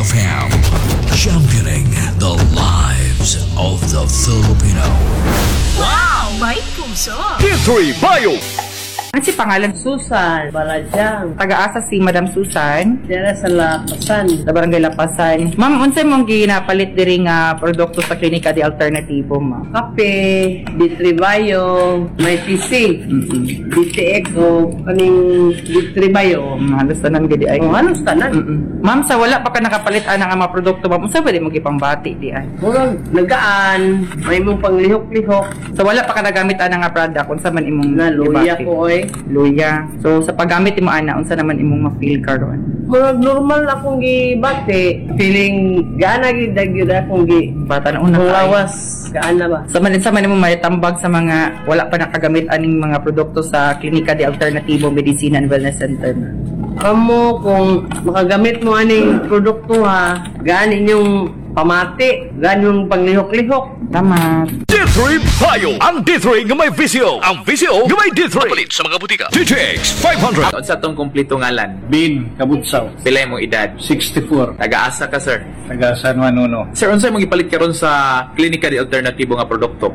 FM, championing the lives of the Filipino. Wow! May puso! T3 Bio. Ano si pangalan? Susan Barajang, Taga-asa si Madam Susan dira sa Lapasan. sa Barangay Lapasan. Ma'am, unsay mong ginapalit diri nga produkto sa klinika di alternatibo, ma'am? Kape, Ditribayo, may PC, DTX o kaning Ditribayo. Halos tanan gidi ay. O halos tanan. Ma'am, sa wala pa ka nakapalit ang mga produkto, ma'am, unsa pwede mo gipambati di ay? Murag nagaan, may mong panglihok-lihok. So wala pa ka nagamit ang nga product, unsa man imong Na luya gibati? ko oy. Luya. So sa paggamit mo ana, unsa naman imong ma-feel karon? Murag normal na akong gibati. Feeling gaana gid gyud akong Bata na una Ang ka ay. lawas, gaana ba? Sa man mo may tambag sa mga wala pa nakagamit aning mga produkto sa klinika di alternatibo medicine and wellness center. Amo kung makagamit mo aning produkto ha, gaan inyong pamati, gaan yung panglihok-lihok. Tama. T3 Bio. Ang D3 nga may visyo. Ang visyo nga may D3. Palit sa mga butika. TTX 500. Sa itong kumplito ngalan, Bin Kabutsaw, pilay mong edad, 64, taga-asa ka sir. taga San Juan Uno. Sir, unsay mong ipalit karon sa klinika di alternatibo nga produkto?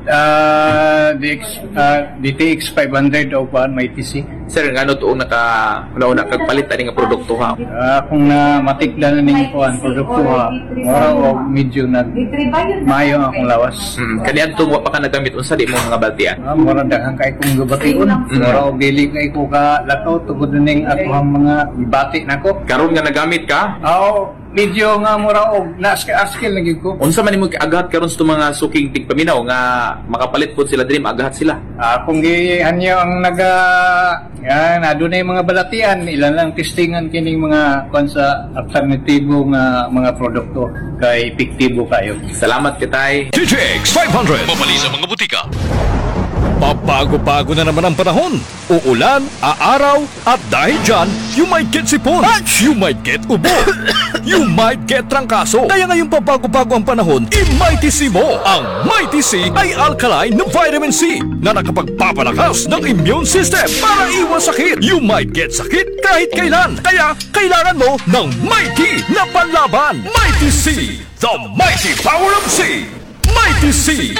DTX 500 o paan may TC. Sir, ngano tuong una kagpalit ani nga produkto ha? Kung na matikdan na ning kuan produkto ha, mura o medyo nag mayo akong lawas. Kani adto wa pa ka nagamit unsa di mo mga baltian? Mura daghang kay kong gabation. Mura og dili kay ko ka lakaw tugod na ning ako ang mga ibati nako. Karon nga nagamit ka, Medyo nga mura og na-skill na gyud ko. unsa man nimo agahat karon sa itong mga suking tigpaminaw nga makapalit pud sila diri maagahat sila? Kung gihanyo ang yan, adunay mga balatian, ilan lang testingan kining mga kuan sa alternatibo nga mga produkto kay epektibo kayo. Salamat kitay. TTX 500. Papalit sa mga butika. Pabago-bago na naman ang panahon. Uulan, aaraw, at dahil dyan, you might get sipon, you might get ubo, you might get trangkaso. Kaya ngayong pabago-bago ang panahon, i-Mighty C mo. Ang Mighty C ay alkaline na vitamin C na nakapagpapalakas ng immune system para iwas sakit. You might get sakit kahit kailan. Kaya kailangan mo ng Mighty na panlaban. Mighty C, the mighty power of C. Mighty C.